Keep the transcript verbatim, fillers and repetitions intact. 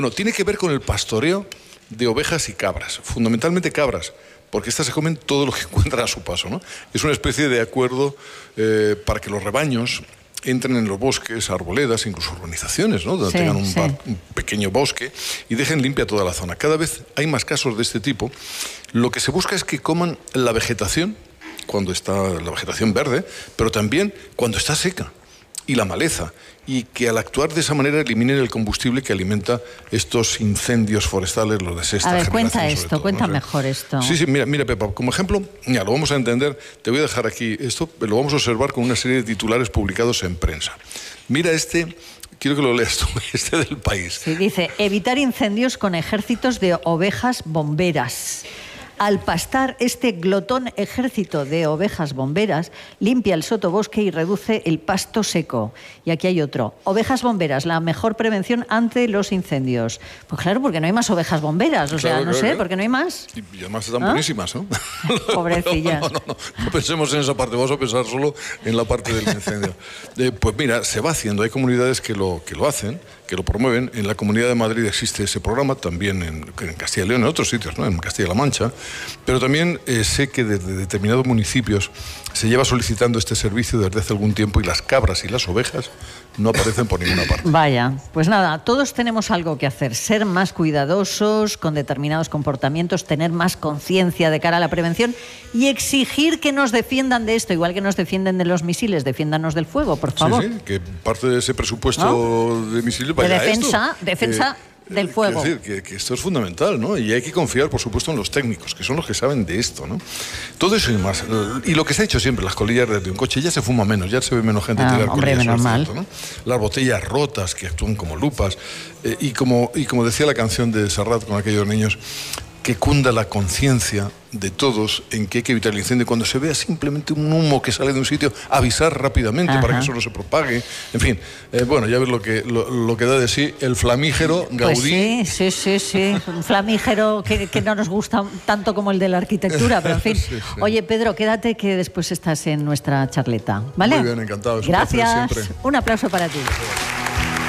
Bueno, tiene que ver con el pastoreo de ovejas y cabras, fundamentalmente cabras, porque estas se comen todo lo que encuentran a su paso, ¿no? Es una especie de acuerdo eh, para que los rebaños entren en los bosques, arboledas, incluso urbanizaciones, ¿no? Donde sí, tengan un, sí. bar, un pequeño bosque y dejen limpia toda la zona. Cada vez hay más casos de este tipo. Lo que se busca es que coman la vegetación, cuando está la vegetación verde, pero también cuando está seca, y la maleza, y que al actuar de esa manera eliminen el combustible que alimenta estos incendios forestales, los de sexta generación. A ver, cuenta esto, todo, cuenta ¿no? mejor esto. Sí, sí, mira, mira, Pepa, como ejemplo, ya lo vamos a entender, te voy a dejar aquí esto, lo vamos a observar con una serie de titulares publicados en prensa. Mira este, quiero que lo leas tú, este del País. Sí, dice, evitar incendios con ejércitos de ovejas bomberas. Al pastar, este glotón ejército de ovejas bomberas limpia el sotobosque y reduce el pasto seco. Y aquí hay otro. Ovejas bomberas, la mejor prevención ante los incendios. Pues claro, porque no hay más ovejas bomberas. O sea, claro, no claro, sé, claro. ¿por qué no hay más? Y además están ¿Ah? buenísimas, ¿no? Pobrecillas. No, no, no, no, no pensemos en esa parte, vamos a pensar solo en la parte del incendio. Eh, pues mira, se va haciendo, hay comunidades que lo, que lo hacen, que lo promueven. En la Comunidad de Madrid existe ese programa, también en, en Castilla y León, en otros sitios, ¿no? En Castilla-La Mancha, pero también eh, sé que desde determinados municipios se lleva solicitando este servicio desde hace algún tiempo y las cabras y las ovejas no aparecen por ninguna parte. Vaya, pues nada, todos tenemos algo que hacer, ser más cuidadosos con determinados comportamientos, tener más conciencia de cara a la prevención y exigir que nos defiendan de esto, igual que nos defienden de los misiles, defiéndanos del fuego, por favor. Sí, sí, que parte de ese presupuesto ¿no? de misiles vaya de defensa, a esto. defensa Eh, del fuego. Es decir, que, que esto es fundamental, ¿no? Y hay que confiar, por supuesto, en los técnicos, que son los que saben de esto, ¿no? Todo eso y más. Y lo que se ha hecho siempre, las colillas de un coche, ya se fuma menos, ya se ve menos gente ah, tirar hombre, colillas. menos mal. ¿no? Las botellas rotas que actúan como lupas. Eh, y, como, y como decía la canción de Serrat con aquellos niños, que cunda la conciencia de todos en que hay que evitar el incendio. Cuando se vea simplemente un humo que sale de un sitio, avisar rápidamente Ajá. para que eso no se propague. En fin, eh, bueno, ya ves lo que, lo, lo que da de sí el flamígero Gaudí. Pues sí, sí, sí, sí. Un flamígero que, que no nos gusta tanto como el de la arquitectura, pero en fin. Sí, sí. Oye, Pedro, quédate que después estás en nuestra charleta, ¿vale? Muy bien, encantado. Es Gracias. Un placer siempre. Un aplauso para ti.